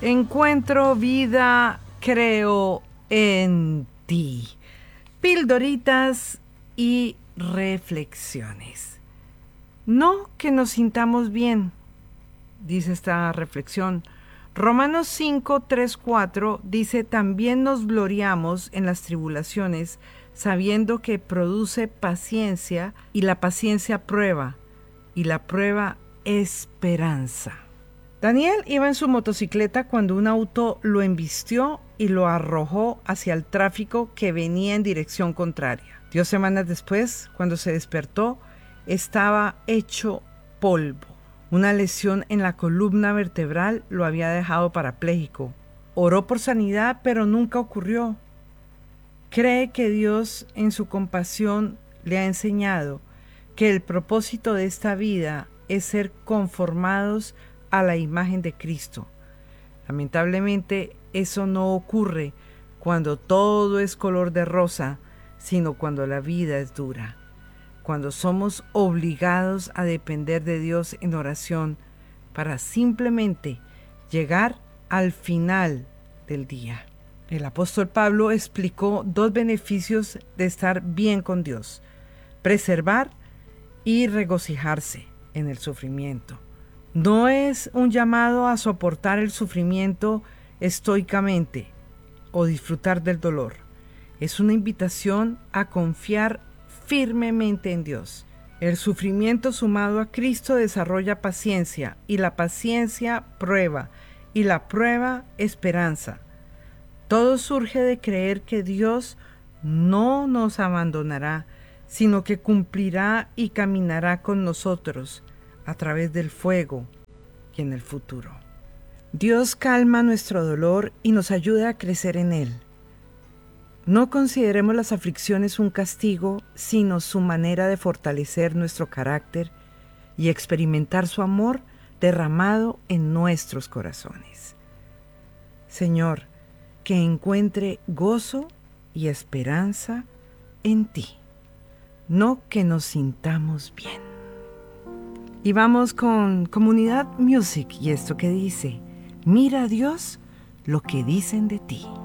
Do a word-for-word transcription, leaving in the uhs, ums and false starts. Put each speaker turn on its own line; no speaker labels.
Encuentro vida, creo en ti. Pildoritas y reflexiones. No que nos sintamos bien, dice esta reflexión. Romanos cinco, tres, cuatro dice: también nos gloriamos en las tribulaciones, sabiendo que produce paciencia, y la paciencia prueba, y la prueba esperanza. Daniel iba en su motocicleta cuando un auto lo embistió y lo arrojó hacia el tráfico que venía en dirección contraria. Diez semanas después, cuando se despertó, estaba hecho polvo. Una lesión en la columna vertebral lo había dejado parapléjico. Oró por sanidad, pero nunca ocurrió. Cree que Dios, en su compasión, le ha enseñado que el propósito de esta vida es ser conformados a la imagen de Cristo. Lamentablemente, eso no ocurre cuando todo es color de rosa, sino cuando la vida es dura, cuando somos obligados a depender de Dios en oración para simplemente llegar al final del día. El apóstol Pablo explicó dos beneficios de estar bien con Dios: preservar y regocijarse en el sufrimiento. No es un llamado a soportar el sufrimiento estoicamente o disfrutar del dolor. Es una invitación a confiar firmemente en Dios. El sufrimiento sumado a Cristo desarrolla paciencia, y la paciencia prueba, y la prueba esperanza. Todo surge de creer que Dios no nos abandonará, sino que cumplirá y caminará con nosotros a través del fuego y en el futuro. Dios calma nuestro dolor y nos ayuda a crecer en Él. No consideremos las aflicciones un castigo, sino su manera de fortalecer nuestro carácter y experimentar su amor derramado en nuestros corazones. Señor, que encuentre gozo y esperanza en ti, no que nos sintamos bien. Y vamos con Comunidad Music y esto que dice: mira a Dios lo que dicen de ti.